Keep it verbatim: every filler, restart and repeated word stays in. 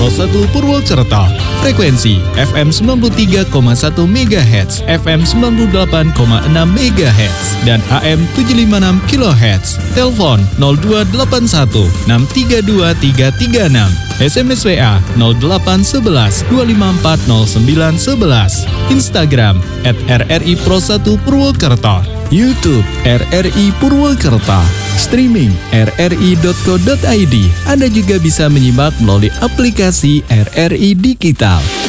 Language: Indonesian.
Pro satu Purwokerto. Frekuensi F M sembilan puluh tiga koma satu megahertz, F M sembilan puluh delapan koma enam megahertz, dan A M tujuh ratus lima puluh enam kilohertz. Telepon nol dua delapan satu enam tiga dua tiga tiga enam. S M S W A nol delapan satu satu dua lima empat nol sembilan satu satu. Instagram at R R I Pro satu Purwokerto. YouTube R R I Purwokerto. Streaming r r i dot co dot i d. Anda juga bisa menyimak melalui aplikasi R R I Digital.